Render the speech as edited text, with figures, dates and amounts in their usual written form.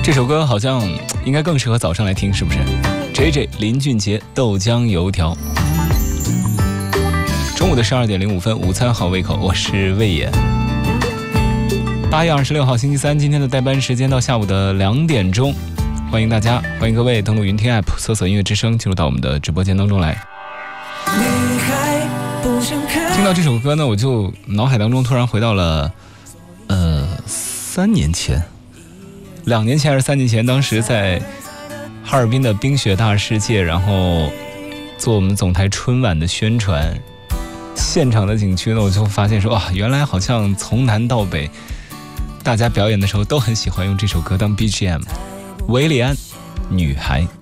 这首歌好像应该更适合早上来听，是不是 ？JJ 林俊杰豆浆油条。中午的12点05分，午餐好胃口，我是魏野。8月26号星期三，今天的代班时间到下午的2点钟，欢迎大家，欢迎各位登录云听 app， 搜索音乐之声，进入到我们的直播间当中来。听到这首歌呢，我就脑海当中突然回到了3年前，2年前还是3年前，当时在哈尔滨的冰雪大世界，然后做我们总台春晚的宣传，现场的景区呢，我就发现说，原来好像从南到北，大家表演的时候都很喜欢用这首歌当 BGM。维里安，女孩。